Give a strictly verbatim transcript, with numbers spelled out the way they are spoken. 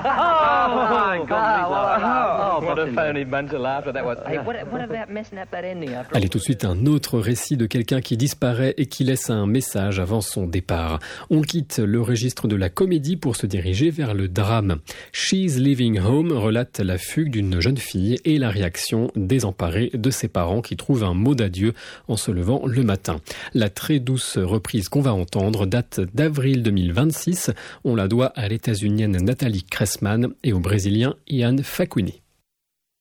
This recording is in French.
my God! What a phony bunch of laughter that was. Hey, what, what about messing up that ending after all? Allez, tout de suite, un autre récit de quelqu'un qui disparaît et qui laisse un message avant son départ. On quitte le registre de la comédie pour se diriger vers le drame. She's Leaving Home relate la fugue d'une jeune fille et la réaction désemparée de ses parents qui trouvent un mot d'adieu en se levant le matin. La très douce reprise qu'on va entendre date d'avril deux mille vingt-six. On la doit à l'états-unienne Nathalie Cressman et au brésilien Ian Facquini.